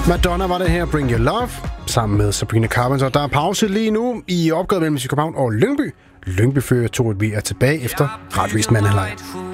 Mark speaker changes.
Speaker 1: Madonna var det her, Bring Your Love, sammen med Sabrina Carpenter. Der er pause lige nu i opgøret mellem FC København og Lyngby. Lyngby fører 2-1. Vi er tilbage efter retvis mandhalvleg.